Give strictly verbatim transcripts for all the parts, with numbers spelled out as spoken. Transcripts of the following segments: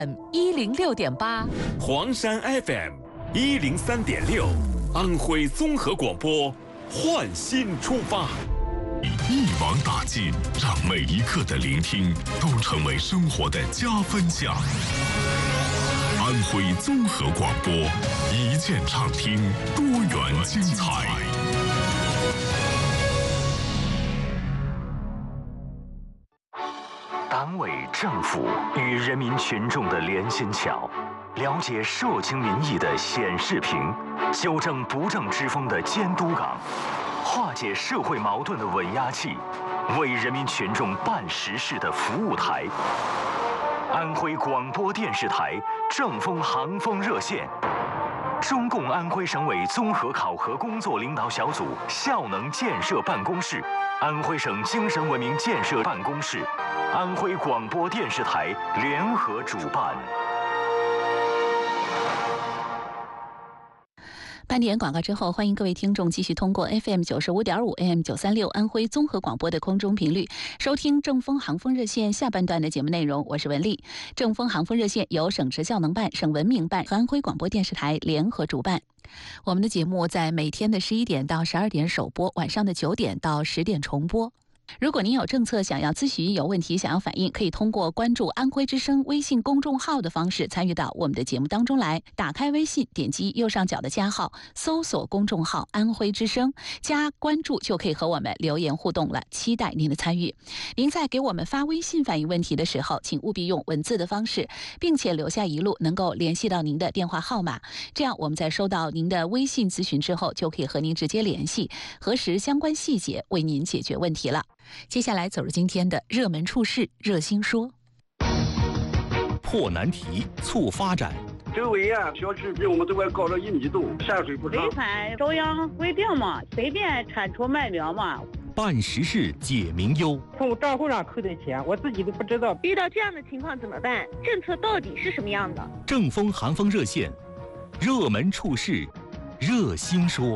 一零六点八， 黄山 F M 一零三点六，安徽综合广播，焕新出发。 一网打尽，让每一刻的聆听都成为生活的加分项。安徽综合广播，一键畅听，多元精彩。 党委政府与人民群众的连心桥，了解社情民意的显示屏，纠正不正之风的监督岗，化解社会矛盾的稳压器，为人民群众办实事的服务台。安徽广播电视台正风航风热线，中共安徽省委综合考核工作领导小组效能建设办公室，安徽省精神文明建设办公室，安徽广播电视台联合主办。 半点广告之后，欢迎各位听众继续通过 F M 九十五点五 A M 九三六安徽综合广播的空中频率收听正风航风热线下半段的节目内容。我是文丽。正风航风热线由省直效能办、省文明办和安徽广播电视台联合主办。我们的节目在每天的十一点到十二点首播，晚上的九点到十点重播。如果您有政策想要咨询、有问题想要反映，可以通过关注安徽之声微信公众号的方式参与到我们的节目当中来。打开微信，点击右上角的加号，搜索公众号安徽之声，加关注就可以和我们留言互动了，期待您的参与。您在给我们发微信反映问题的时候，请务必用文字的方式，并且留下一路能够联系到您的电话号码，这样我们在收到您的微信咨询之后，就可以和您直接联系，核实相关细节，为您解决问题了。接下来走入今天的热门处事热心说， 破难题促发展。 周围啊，小区比我们这块高了一米多，下水不畅。 违反中央规定嘛，随便铲除麦苗嘛。 办实事解民忧。 从账户上扣的钱，我自己都不知道。 遇到这样的情况怎么办？政策到底是什么样的？ 正风寒风热线，热门处事热心说。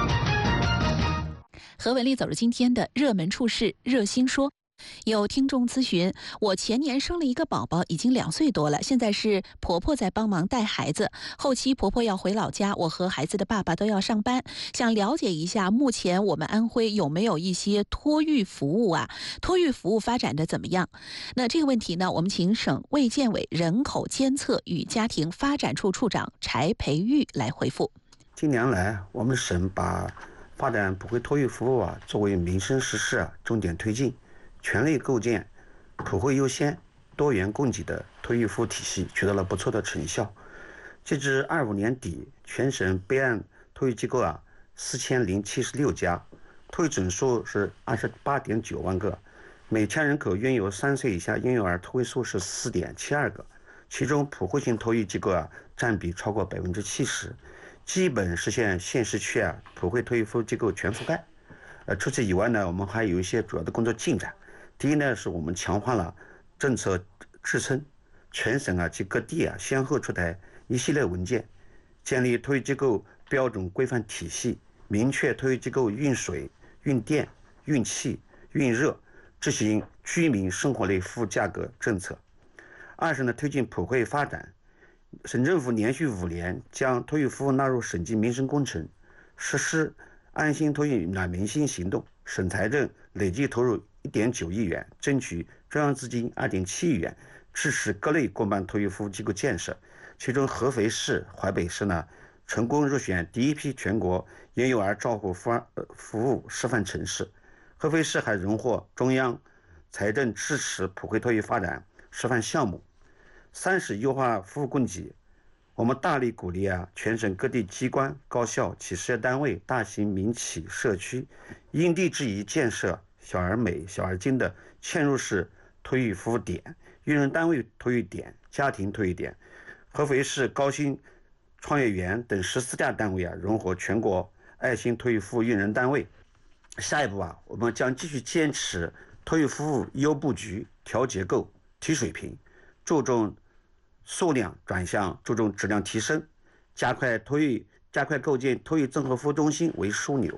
何文丽走入今天的热门处事热心说。有听众咨询，我前年生了一个宝宝，已经两岁多了，现在是婆婆在帮忙带孩子，后期婆婆要回老家，我和孩子的爸爸都要上班，想了解一下目前我们安徽有没有一些托育服务啊？托育服务发展的怎么样？那这个问题呢，我们请省卫健委人口监测与家庭发展处处长柴培玉来回复。 近年来，我们省把发展普惠托育服务啊作为民生实事啊重点推进，全力构建普惠优先、多元供给的托育服务体系，取得了不错的成效。截至二五年底，全省备案托育机构啊四千零七十六家，托育总数是二十八点九万个，每千人口拥有三岁以下婴幼儿托育数是四点七二个，其中普惠性托育机构啊占比超过百分之七十，基本实现县市区啊普惠托育服务机构全覆盖。呃，除此以外呢，我们还有一些主要的工作进展。第一呢，是我们强化了政策支撑，全省啊及各地啊先后出台一系列文件，建立托育机构标准规范体系，明确托育机构运水、运电、运气、运热，执行居民生活类服务价格政策。二是呢，推进普惠发展，省政府连续五年将托育服务纳入省级民生工程，实施安心托育暖民心行动，省财政累计投入一点九亿元，争取中央资金二点七亿元，支持各类公办托育服务机构建设。其中合肥市、淮北市呢，成功入选第一批全国婴幼儿照护服服务示范城市。合肥市还荣获中央财政支持普惠托育发展示范项目。三是优化服务供给，我们大力鼓励啊，全省各地机关、高校、企事业单位、大型民企、社区因地制宜建设小儿美、小儿精的嵌入式托育服务点、育人单位托育点、家庭托育点。合肥市高新创业园等十四家单位啊，荣获全国爱心托育服务育人单位。下一步啊，我们将继续坚持托育服务优布局、调结构、提水平，注重数量转向注重质量提升，加快托育加快构建托育综合服务中心为枢纽，